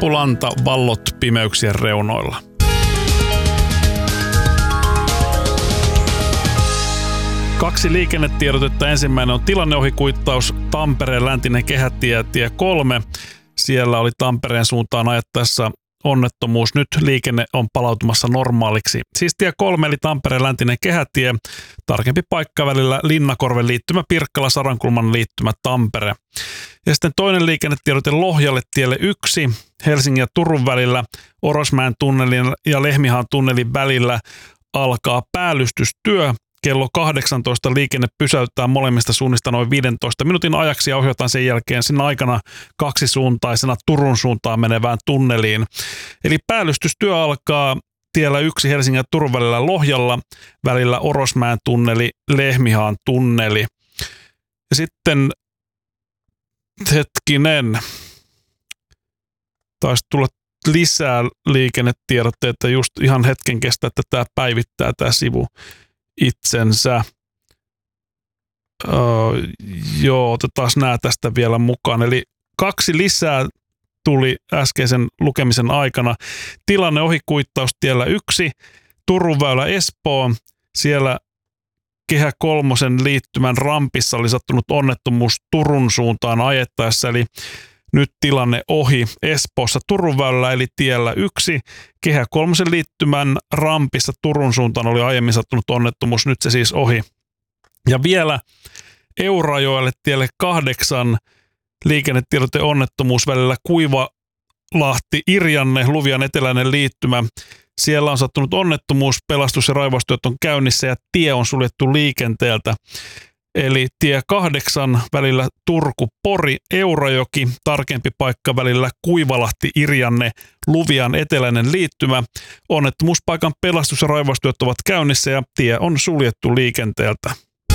Lippulanta vallot pimeyksien reunoilla. Kaksi liikennetiedotetta. Ensimmäinen on tilanneohikuittaus Tampereen läntinen kehätie, tie 3. Siellä oli Tampereen suuntaan ajettaessa onnettomuus. Nyt liikenne on palautumassa normaaliksi. Siis tie 3 eli Tampereen läntinen kehätie. Tarkempi paikka välillä Linnakorven liittymä Pirkkala, Sarankulman liittymä Tampere. Ja sitten toinen liikennetiedote Lohjalle tielle 1 Helsingin ja Turun välillä Orosmäen tunnelin ja Lehmihaan tunnelin välillä alkaa päällystystyö. Kello 18 liikenne pysäyttää molemmista suunnista noin 15 minuutin ajaksi ja ohjataan sen jälkeen siinä aikana kaksisuuntaisena Turun suuntaan menevään tunneliin. Eli päällystystyö alkaa tiellä 1 Helsingin ja Turun välillä Lohjalla, välillä Orosmäen tunneli, Lehmihaan tunneli. Ja sitten, taisi tulla lisää liikennetiedotteita, just ihan hetken kestää, että tämä päivittää tämä sivu itsensä. Otetaan nämä tästä vielä mukaan. Eli 2 lisää tuli äskeisen lukemisen aikana. Tilanne ohikuittaus tiellä 1, Turun väylä Espoo. Siellä Kehä 3 liittymän rampissa oli sattunut onnettomuus Turun suuntaan ajettaessa, eli nyt tilanne ohi Espoossa Turun väylällä eli tiellä 1. Kehä 3 liittymän rampissa Turun suuntaan oli aiemmin sattunut onnettomuus, nyt se siis ohi. Ja vielä Eurajoelle tielle 8 liikennetiedote onnettomuus välillä Kuivalahti, Irjanne, Luvian eteläinen liittymä. Siellä on sattunut onnettomuus, pelastus- ja raivaustyöt on käynnissä ja tie on suljettu liikenteeltä. Eli tie 8 välillä Turku-Pori, Eurajoki, tarkempi paikka välillä Kuivalahti, Irjanne, Luvian eteläinen liittymä. Onnettomuuspaikan pelastus- ja raivaustyöt ovat käynnissä ja tie on suljettu liikenteeltä.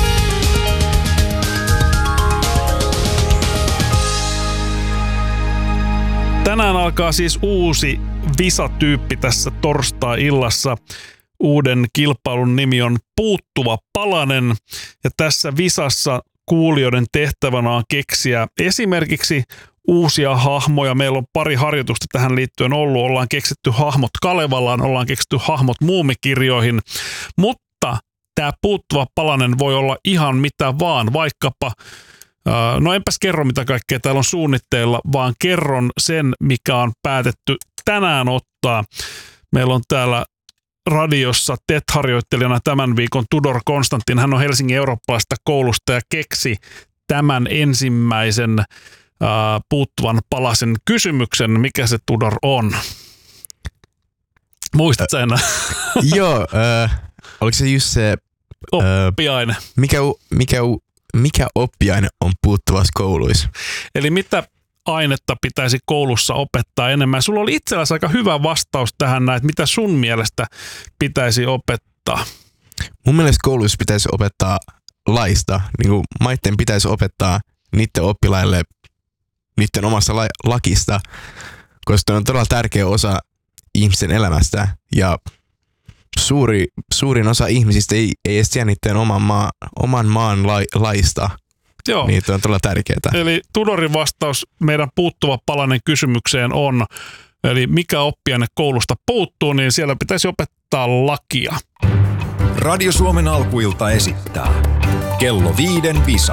Tänään alkaa siis uusi visatyyppi tässä torstai-illassa. Uuden kilpailun nimi on Puuttuva palanen ja tässä visassa kuulijoiden tehtävänä on keksiä esimerkiksi uusia hahmoja. Meillä on pari harjoitusta tähän liittyen ollut. Ollaan keksitty hahmot Kalevalaan, ollaan keksitty hahmot Muumikirjoihin, mutta tämä puuttuva palanen voi olla ihan mitä vaan, vaikkapa no enpäs kerro mitä kaikkea täällä on suunnitteilla, vaan kerron sen mikä on päätetty tänään ottaa. Meillä on täällä radiossa TET-harjoittelijana tämän viikon Tudor Konstantin. Hän on Helsingin eurooppalaisesta koulusta ja keksi tämän ensimmäisen puuttuvan palasen kysymyksen. Mikä se Tudor on? Muistatko sä enää? Joo, oliko se just se oppiaine? Mikä oppiaine on puuttuvassa kouluissa? Eli mitä ainetta pitäisi koulussa opettaa enemmän? Sulla oli itselläsi aika hyvä vastaus tähän näin, että mitä sun mielestä pitäisi opettaa? Mun mielestä kouluissa pitäisi opettaa laista. Niin kuin maitten pitäisi opettaa niiden oppilaille niiden omasta lakista, koska se on todella tärkeä osa ihmisten elämästä ja suurin osa ihmisistä ei edes tiedä niiden oman maan laista. Joo. Niin, on todella tärkeää. Eli Tudorin vastaus meidän puuttuva palanen kysymykseen on, eli mikä oppiaine koulusta puuttuu, niin siellä pitäisi opettaa lakia. Radio Suomen alkuilta esittää Kello 5 visa.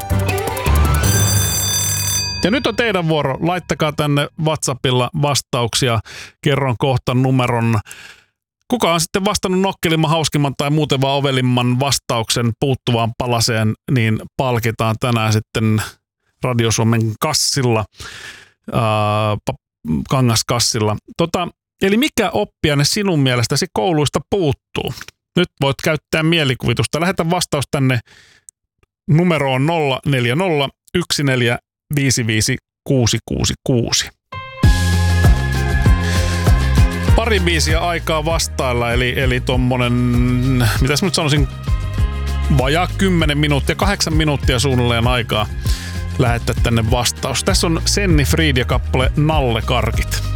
Ja nyt on teidän vuoro. Laittakaa tänne WhatsAppilla vastauksia. Kerron kohta numeron. Kuka on sitten vastannut nokkelimman, hauskimman tai muuten vaan ovelimman vastauksen puuttuvaan palaseen, niin palkitaan tänään sitten Radio Suomen kassilla, kangaskassilla. Eli mikä oppiaine sinun mielestäsi kouluista puuttuu? Nyt voit käyttää mielikuvitusta. Lähetä vastaus tänne numeroon 040 1455 666. Pari biisiä aikaa vastailla, eli tommonen, mitäs nyt sanoisin, vajaa 10 minuuttia, 8 minuuttia suunnilleen aikaa lähettää tänne vastaus. Tässä on Senni Fried ja kappale Nallekarkit.